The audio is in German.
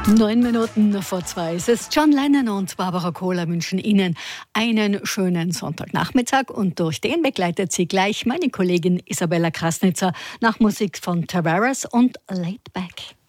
9 Minuten vor 2. Es ist John Lennon und Barbara Kohler wünschen Ihnen einen schönen Sonntagnachmittag. Und durch den begleitet Sie gleich meine Kollegin Isabella Krasnitzer nach Musik von Tavares und Laid Back.